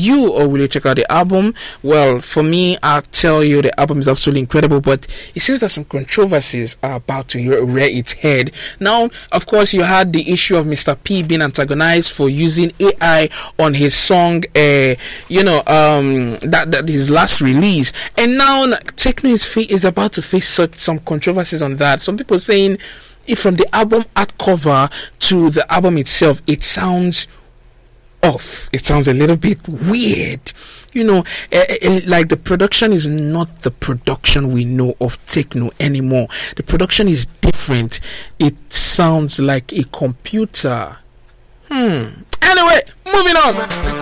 you, or will you check out the album? Well, for me, I'll tell you the album is absolutely incredible, but it seems that some controversies are about to rear its head. Now, of course, you had the issue of Mr. P being antagonized for using AI on his song, that his last release, and now Tekno is about to face some controversies on that. Some people saying, if from the album art cover to the album itself, it sounds off. It sounds a little bit weird. Like the production is not the production we know of Tekno anymore. The production is different. It sounds like a computer. Anyway, moving on.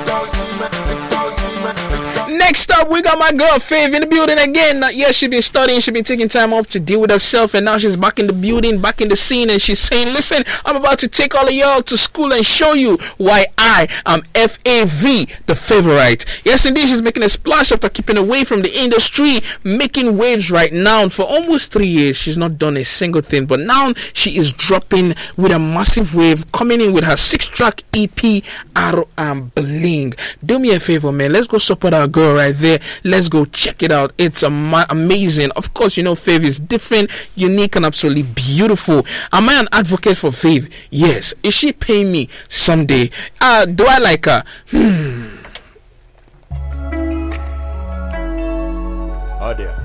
Next up, we got my girl Fav in the building again. Yes, she's been studying, she's been taking time off to deal with herself, and now she's back in the building, back in the scene, and she's saying, listen, I'm about to take all of y'all to school and show you why I am FAV, the favorite. Yes, indeed, she's making a splash after keeping away from the industry, making waves right now. For almost 3 years, she's not done a single thing, but now she is dropping with a massive wave, coming in with her 6-track EP, Arrow and Bling. Do me a favor, man, let's go support our girl right there. Let's go check it out. It's amazing. Of course, Fav is different, unique, and absolutely beautiful. Am I an advocate for Fav? Yes. Is she paying me someday? Do I like her? Oh dear.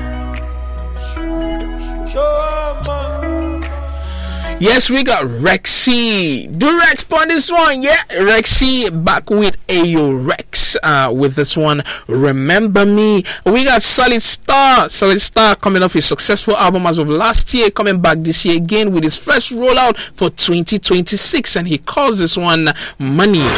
Yes, we got Rexy. Do Rex on this one? Yeah, Rexy back with Ayo Rex with this one, Remember Me. We got Solid Star coming off his successful album as of last year, coming back this year again with his first rollout for 2026, and he calls this one Money.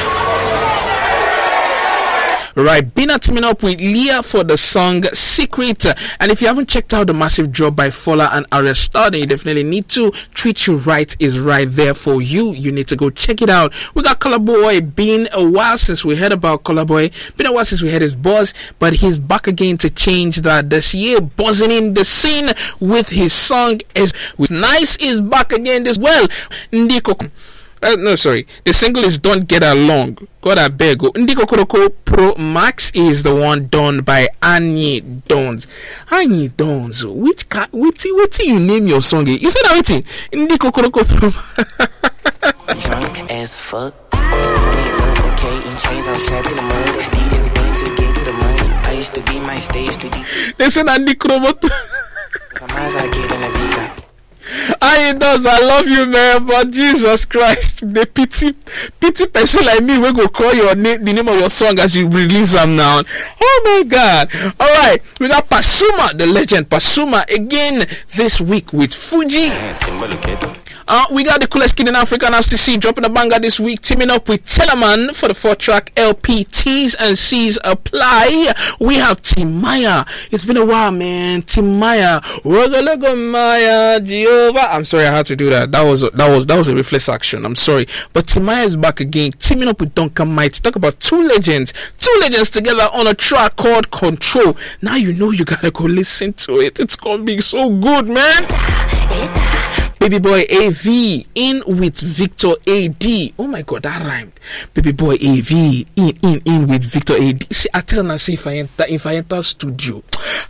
Right, Bina teaming up with Leah for the song Secret. And if you haven't checked out the massive drop by Fola and Arya Star, then you definitely need to. Treat You Right is right there for you. You need to go check it out. We got Color Boy. Been a while since we heard about Color Boy. Been a while since we heard his buzz, but he's back again to change that this year, buzzing in the scene with his song with Nice is back again as well. Ndiko. The single is Don't Get Along. God I beg. Ndiko Koroko Pro Max is the one done by Annie Dons. Annie Dons. What you name your song? You said everything. Ndiko Koroko Pro. Drunk as fuck. Eating chains, I was trapped in the mud. Did everything to get to the money. I used to be my stage to be. Listen, Ndiko Koroko. Sometimes I get in a visa. I love you, man, but Jesus Christ, the pity person like me will go call your name, the name of your song as you release them now. Oh my God! All right, we got Pasuma, the legend Pasuma, again this week with Fuji. We got the coolest kid in Africa, NASTC, dropping a banger this week, teaming up with Teleman for the 4-track LP. T's and C's apply. We have Timaya. It's been a while, man. Timaya. Maya Jehovah. I'm sorry, I had to do that. That was a reflex action. I'm sorry, but Timaya is back again, teaming up with Duncan Might to talk about two legends together on a track called Control. Now you know you gotta go listen to it. It's gonna be so good, man. Baby Boy AV in with Victor AD. Oh my God, that rhymed. Baby Boy AV in with Victor AD. See, I tell Nancy if I enter studio.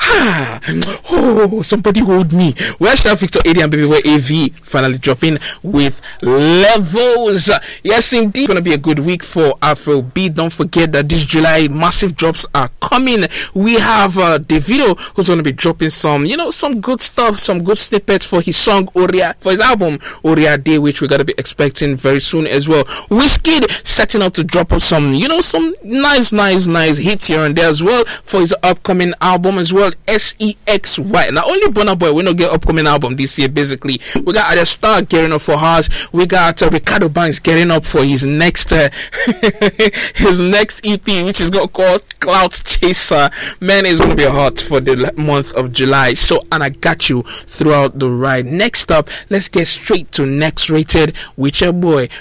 Somebody hold me. Where should Victor AD and Baby Boy AV finally dropping with Levels? Yes, indeed, gonna be a good week for Afrobeat. Don't forget that this July massive drops are coming. We have Davido, who's gonna be dropping some good stuff, some good snippets for his song Oria, for his album Oria Day, which we're gonna be expecting very soon as well. Wizkid setting up to drop up some nice hits here and there as well for his upcoming album as well, SEXY. Now only Burna Boy will not get upcoming album this year. Basically, we got Arya Star getting up for hers. We got Ricardo Banks getting up for his next his next EP, which is gonna call Cloud Chaser. Man, it's gonna be hot for the month of July. So, and I got you throughout the ride. Next up, let's get straight to Next Rated with your boy